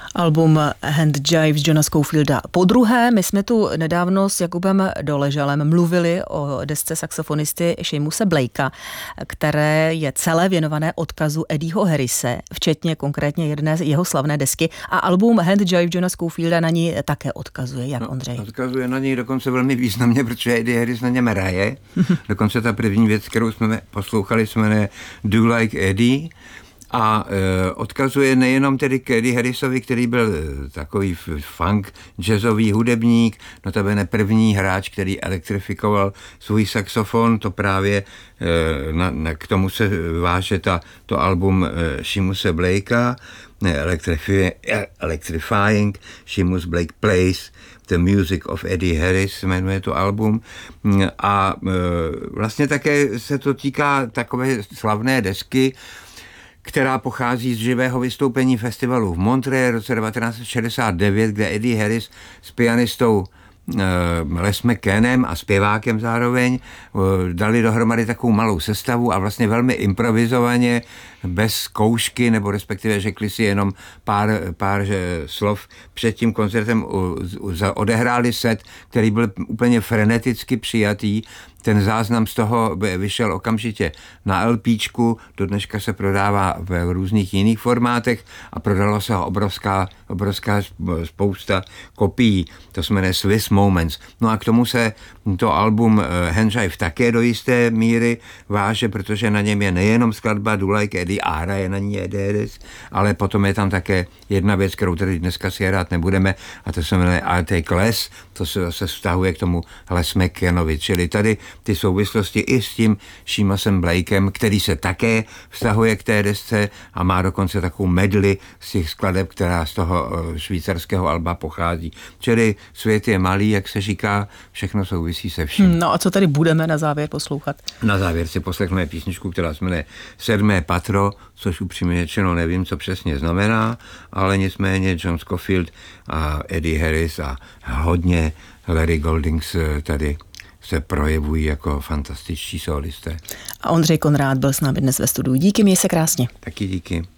Album Hand Jive Johna Scofielda. Po druhé, my jsme tu nedávno s Jakubem Doležalem mluvili o desce saxofonisty Seamuse Blakea, které je celé věnované odkazu Eddieho Harrise, včetně konkrétně jedné z jeho slavné desky, a album Hand Jive Johna Scofielda na ní také odkazuje. Jak, Ondřej? Odkazuje na něj dokonce velmi významně, protože Eddie Harris na něm hraje. Dokonce ta první věc, kterou jsme poslouchali, se jmenuje Do Like Eddie. A odkazuje nejenom tedy k Eddie Harrisovi, který byl takový funk, jazzový hudebník, notabene první hráč, který elektrifikoval svůj saxofon, to právě k tomu se váže to album Seamuse Blakea, Electrifying, Seamus Blake Plays The Music of Eddie Harris, jmenuje to album. A vlastně také se to týká takové slavné desky, která pochází z živého vystoupení festivalu v Montreux v roce 1969, kde Eddie Harris s pianistou Les McCannem a zpěvákem zároveň dali dohromady takovou malou sestavu a vlastně velmi improvizovaně, bez zkoušky, nebo respektive řekli si jenom pár slov před tím koncertem, odehráli set, který byl úplně freneticky přijatý. Ten záznam z toho vyšel okamžitě na LPčku, do dneška se prodává v různých jiných formátech a prodalo se ho obrovská spousta kopií. To se jmenuje Swiss Moments. No a k tomu se to album Hand Jive také do jisté míry váže, protože na něm je nejenom skladba Do Like Eddie a hraje na ní Eddie Harris, ale potom je tam také jedna věc, kterou tady dneska si hrát nebudeme, a to se jmenuje I Take Less, to se zase vztahuje k tomu Les McCannovi, čili tady ty souvislosti i s tím Seamusem Blakem, který se také vztahuje k té desce a má dokonce takovou medli z těch skladeb, která z toho švýcarského alba pochází. Čili svět je malý, jak se říká, všechno souvisí se vším. No a co tady budeme na závěr poslouchat? Na závěr si poslechneme písničku, která se jmenuje Sedmé patro, což upřímně řečeno nevím, co přesně znamená, ale nicméně John Scofield a Eddie Harris a hodně Larry Goldings tady se projevují jako fantastičtí solisté. A Ondřej Konrád byl s námi dnes ve studiu. Díky, měj se krásně. Taky díky.